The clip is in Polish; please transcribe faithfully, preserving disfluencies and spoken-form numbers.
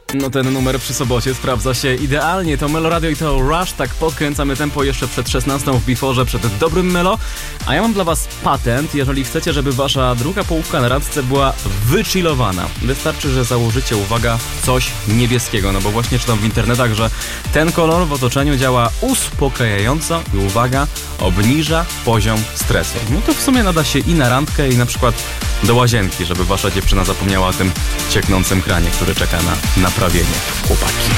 No ten numer przy sobocie sprawdza się idealnie. To Melo Radio i to Rush. Tak podkręcamy tempo jeszcze przed szesnastą w Beforze, przed dobrym Melo. A ja mam dla was patent, jeżeli chcecie, żeby wasza druga połówka na randce była wychillowana. Wystarczy, że założycie, uwaga, coś niebieskiego. No bo właśnie czytam w internetach, że ten kolor w otoczeniu działa uspokajająco i uwaga, obniża poziom stresu. No to w sumie nada się i na randkę, i na przykład do łazienki, żeby wasza dziewczyna zapomniała o tym cieknącym kranie, który czeka na naprawienie. Chłopaki.